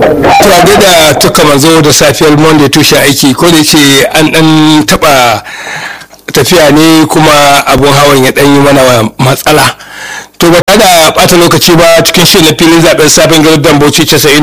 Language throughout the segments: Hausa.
to da tuka manzo da safiyar monday tushen aiki ko da ce an dan taba tafiya ne kuma abun hawan ya dan yi mana matsala to ba da bata lokaci ba cikin shirin na filin zaben sabon garin dan Bauchi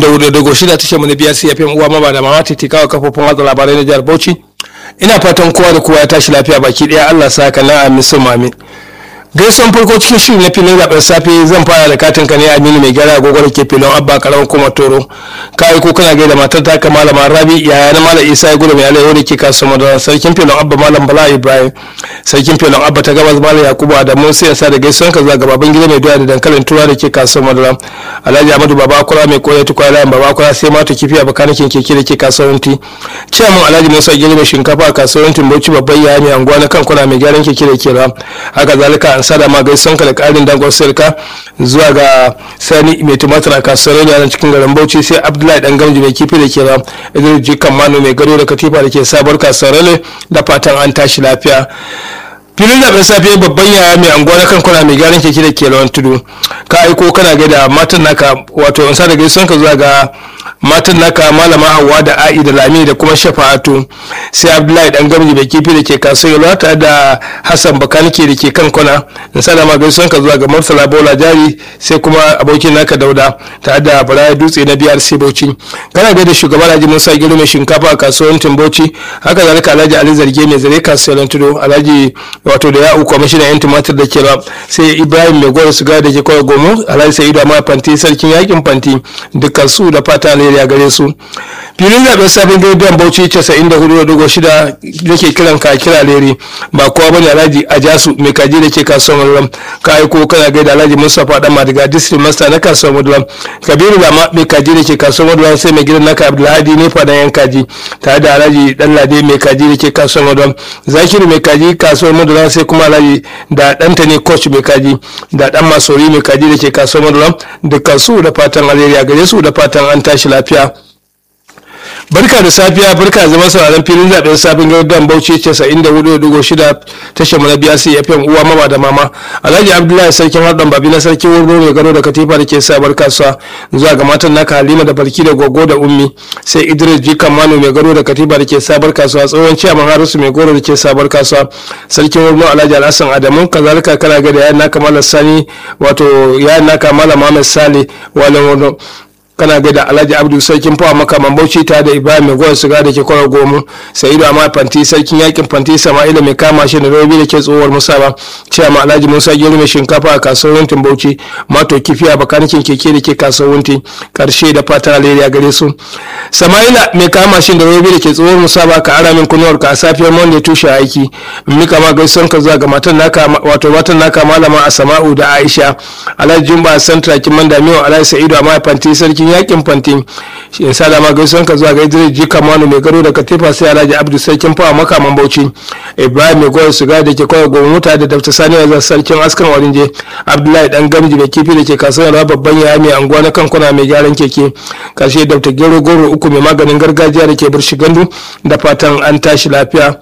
94.6 tashar mu na biya CFM uwa ma ba da mama titikawa kafofin watsa labarai na jihar Bauchi. Ina fatan kowa da kowa ya tashi lafiya baki daya, Allah sa ka na amin sun amin. Gaisuwan farko cikin shirin na filin zaben safe zan fara da katin ka ne Aminu mai gyara agogo da ke filin Abba Karawan kuma Toro. Kai ko kana gaida matar ta ka malama Rabi yaya na malam Isa ya gudu mai alaiho da ke kasuwa da sarkin filin Abba malam Bala Ibrahim. Sarkin filin Abba ta gabas malam Yakubu Adamu sai ya sa da gaisuwan ka zuwa ga baban gida mai doya da dankalin tura da ke kasuwa da Alhaji Ahmadu Babakura mai koyar tukwa layin Babakura sai ma ta kifi a bakanikin keke da ke kasuwanci. Ciyaman Alhaji Musa Gili mai shinkafa a kasuwancin Bauchi babban yaya mai anguwa na kankuna mai gyaran keke da ke ra. Haka zalika sada ma gaisonka da karin dangon sirka zuwa ga Sani mai tumatir a kasuwar da cikin garin Bauchi sai Abdullahi dan gamji mai kifi da ke ra Idris Jikan Mano mai gado da katifa da ke sabuwar kasuwar da fatan an tashi lafiya. Filin zaben safe babban yaya mai anguwa na kankuna mai gyaran keke da ke rawan tudu ka aiko kana gaida matan naka wato in sa da gaisonka zuwa ga matan naka malama Hauwa da A'i da Lami da kuma Shafa'atu sai Abdullahi dan gamji da kifi da ke kasuwa tare da Hassan Bakanike da ke kan kwana in sada ma gaisuwan ka zuwa ga Mursala Bola Jari sai kuma abokin naka Dauda tare da Baraya Dutse na BRC Bauchi kana ga da shugaban Alhaji Musa Giro mai shinkafa a kasuwancin Bauchi haka zalika Alhaji Ali Zarge mai zare kasuwar Tudo Alhaji wato da ya uku mashinan yan tumatir da ke ba sai Ibrahim mai goro suga da ke kawai gomo Alhaji Sa'idu amma fanti sarkin yakin fanti dukkan su da fata alheri a gare su. Filin zaben sabon gidan Bauchi 94.6 da ke kiran ka kira leri ba kowa bane Alhaji Ajasu mai kaji da ke kasuwar Mudulam ka aiko kana gaida Alhaji Mustapha dan Madiga district master na kasuwar Mudulam Kabiru Lama mai kaji da ke kasuwar Mudulam sai mai gidan naka Abdulhadi ne fadan yan kaji tare da Alhaji Dan Lade mai kaji da ke kasuwar Mudulam Zakiru mai kaji kasuwar Mudulam sai kuma Alhaji da danta ne coach mai kaji da dan Masori mai kaji da ke kasuwar Mudulam dukkan su da fatan alheri a gare su da fatan an tashi lafiya. Barka da safiya barka da zama sauraron filin zaben sabon garin Bauchi 94.6 tashar mu na BRC FM uwa maba da mama Alhaji Abdullahi sarkin Hardan Babi na sarkin Wurno mai gano da katifa da ke sabar kasuwa zuwa ga matan naka Halima da Barki da Gogo da Ummi sai Idris Jikan Mano mai gano da katifa da ke sabar kasuwa tsohon ciyaman Harisu mai goro da ke sabar kasuwa sarkin Wurno Alhaji Alhassan Adamu kazalika kana ga da yayin naka Malam Sani wato yayin naka Malam Muhammad Sale walan Wurno kana gaida Alhaji Abdul sarkin fawa makaman Bauchi ta da Ibrahim mai gowar suga da ke kwara gomu Sa'idu amma fanti sarkin yakin fanti Sama'ila mai kama shi da Rabi da ke tsohuwar Musaba cewa Alhaji Musa Gero mai shinkafa a kasuwar Bauchi mato kifiya bakanikin keke da ke kasuwar karshe da fatan alheri a gare su. Sama'ila mai kama shi da Rabi da ke tsohuwar Musaba ka ara min kunuwar ka a safiyar Monday tushe aiki mika ma gaisuwar ka zuwa ga matan naka wato matan naka malama Asma'u da Aisha Alhaji Jumba Santra Kiman Damiyo Alhaji Sa'idu amma fanti sarkin yakin fanti in sada ma gaisuwan ka zuwa ga Idris Jika Manu mai garo da katifa sai Alhaji Abdul sarkin fawa makaman Bauchi Ibrahim mai goyon suga da ke kawai gobe mota da Dr. Sani Wazar sarkin askan Warinje Abdullahi dan gamji mai kifi da ke kasuwar babban yaya mai anguwa na kankuna mai gyaran keke karshe Dr. Gero Goro uku mai maganin gargajiya da ke Burshi Gandu da fatan an tashi lafiya.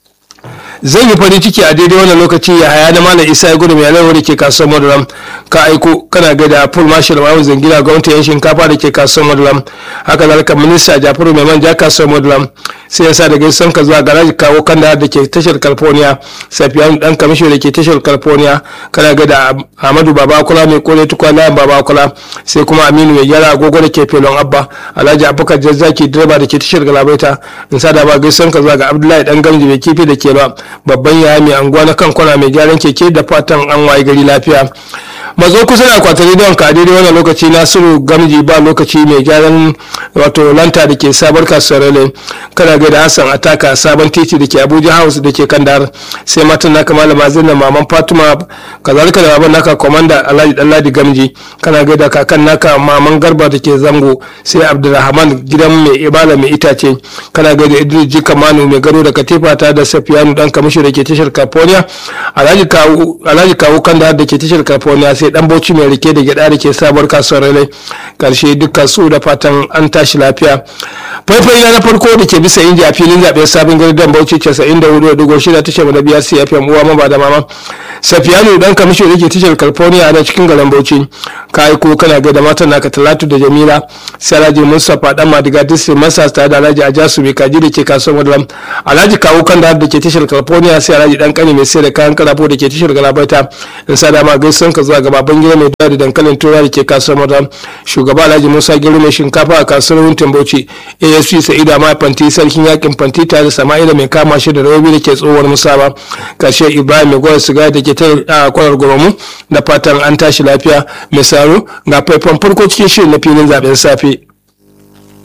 Zan yi farin ciki a daidai wannan lokaci ya haya na malam Isa ya gudu mai alawar da ke kasuwar Maduram ka aiko kana gaida full marshal Mamu Zangira gwamnati yan shinkafa da ke kasuwar Maduram haka zalika minista Jafaru mai manja kasuwar Maduram sai ya sa da gaisan ka zuwa garaji kawo kanda da ke tashar California Safiyanu dan kamisho da ke tashar California kana gaida Ahmadu Babakula mai kore tukwa layan Babakula sai kuma Aminu mai gyara agogo da ke Felon Abba Alhaji Abubakar Jazzaki direba da ke tashar Galabaita in sa da ba gaisan ka zuwa ga Abdullahi dan gamji mai kifi da ke ba babban yaya mai anguwa na kankuna mai gyaran keke da fatan an waye gari lafiya. Mazo kusa da akwatin don ka daidai wannan lokaci Nasiru Gamji ba lokaci mai gyaran wato lanta da ke sabar kasuwar kana gaida Hassan Ataka sabon titi da ke Abuja House da ke Kandar sai matan naka malama Zainab maman Fatima kazalika da baban naka komanda Alhaji Dalladi Gamji kana gaida kakan naka maman Garba da ke Zango sai Abdulrahman gidan mai ibala mai itace kana gaida Idris Jika Manu mai gado da katifa ta da Safiyanu dan kamishi da ke tashar California Alhaji Kawu Kandar da ke tashar California sai dan Bauchi mai rike da gyada da ke sabuwar kasuwar Rai karshe dukkan su da fatan an tashi lafiya. Faifai na farko da ke bisa inji a filin zaben sabon garin Bauchi 94.6 tashar da biyar CFM uwa maba da mama Safiyanu dan kamisho da ke tashar California na cikin garin Bauchi ka aiko kana ga da matan naka Talatu da Jamila sai Alhaji Mustapha dan Madiga District Masas ta da Alhaji Ajasu mai kaji da ke kasuwar Madalam Alhaji Kawu kan da ke tashar California sai Alhaji dan kani mai sai da kayan karafo da ke tashar Galabaita in sa da ma gaisan ka zuwa ga baban gida mai da dankalin tura da ke kasuwar Madalam shugaba Alhaji Musa Gero mai shinkafa a kasuwar Wuntin Bauchi AFC Sa'ida ma fanti sarkin yakin fanti tare da Sama'ila mai kama shi da rawabi da ke tsohuwar Musaba kashe Ibrahim mai gwada siga da ke ta kwarar goromu da fatan an tashi lafiya mai saro ga faifan farko cikin shirin na filin zaben safe.